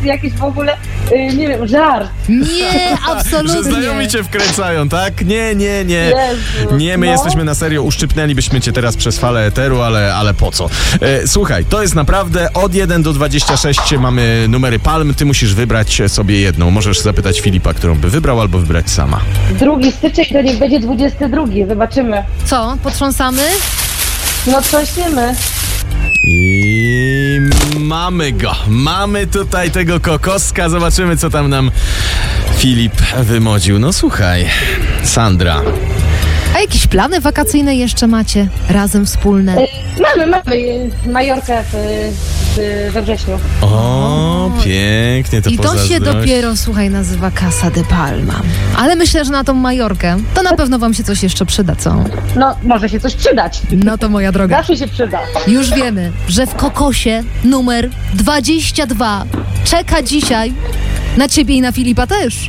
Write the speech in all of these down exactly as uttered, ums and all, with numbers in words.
jakiś w ogóle, yy, nie wiem, żart. Nie, absolutnie. Że znajomi cię wkręcają, tak? Nie, nie, nie. Jezu, Nie, my no. jesteśmy na serio, uszczypnęlibyśmy cię teraz przez falę eteru, ale, ale po co? E, słuchaj, to jest naprawdę od jeden do dwudziestu sześciu mamy numery palm, ty musisz wybrać sobie jedną. Możesz zapytać Filipa, którą by wybrał, albo wybrać sama. Drugi styczeń to niech będzie dwudziesty drugi, zobaczymy. Co, potrząsamy? No trząśniemy. I mamy go. Mamy tutaj tego kokoska. Zobaczymy, co tam nam Filip wymodził. No słuchaj, Sandra. A jakieś plany wakacyjne jeszcze macie? Razem wspólne? Yy, mamy, mamy yy, Majorkę w, w, we wrześniu. O, pięknie, to I to się pozazdrość. dopiero, słuchaj, nazywa Casa de Palma. Ale myślę, że na tą Majorkę to na pewno wam się coś jeszcze przyda, co? No, może się coś przydać. No to moja droga. Zawsze się przyda. Już wiemy, że w Kokosie numer dwadzieścia dwa czeka dzisiaj na ciebie i na Filipa też.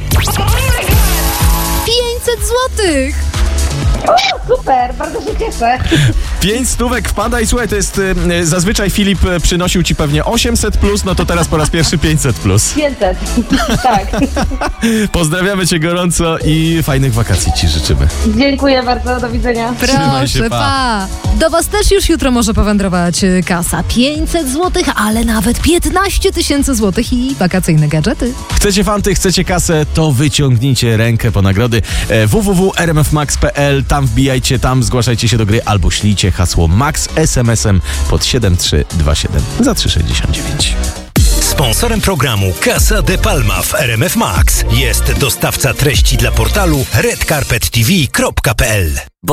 pięćset złotych! O, super, bardzo się cieszę. Pięć stówek wpada i słuchaj, to jest y, zazwyczaj Filip y, przynosił ci pewnie osiemset plus, no to teraz po raz pierwszy pięćset plus. pięćset, tak. Pozdrawiamy cię gorąco i fajnych wakacji ci życzymy. Dziękuję bardzo, do widzenia. Trzymaj się, Proszę, pa. pa. Do was też już jutro może powędrować y, kasa. pięćset złotych, ale nawet piętnaście tysięcy złotych i wakacyjne gadżety. Chcecie fanty, chcecie kasę, to wyciągnijcie rękę po nagrody. E, w w w kropka r m f max kropka p l, tam wbijajcie, tam zgłaszajcie się do gry albo ślijcie hasło MAX es em esem pod siedem trzy dwa siedem za trzy sześćdziesiąt dziewięć. Sponsorem programu Casa de Palma w R M F Max jest dostawca treści dla portalu red carpet t v kropka p l.